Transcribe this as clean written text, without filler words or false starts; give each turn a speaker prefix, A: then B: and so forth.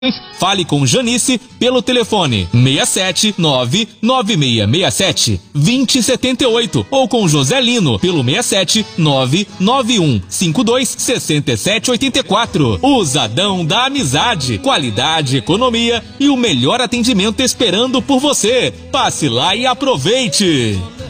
A: Fale com Janice pelo telefone 67 99667 2078 ou com José Lino pelo 67 99152 6784. Usadão da Amizade, qualidade, economia e o melhor atendimento esperando por você. Passe lá e aproveite!